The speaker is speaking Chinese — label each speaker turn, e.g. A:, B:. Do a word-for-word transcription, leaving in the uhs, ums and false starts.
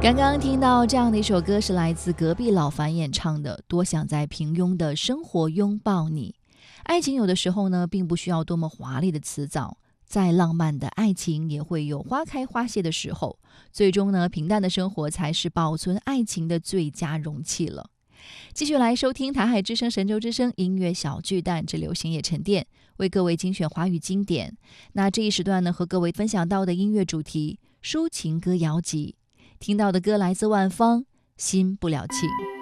A: 刚刚听到这样的一首歌，是来自隔壁老樊演唱的《多想在平庸的生活拥抱你》。爱情有的时候呢，并不需要多么华丽的辞藻，再浪漫的爱情也会有花开花谢的时候，最终呢，平淡的生活才是保存爱情的最佳容器了。继续来收听台海之声神州之声音乐小巨蛋之流行夜沉淀，为各位精选华语经典。那这一时段呢，和各位分享到的音乐主题抒情歌谣集，听到的歌来自万芳，心不了情。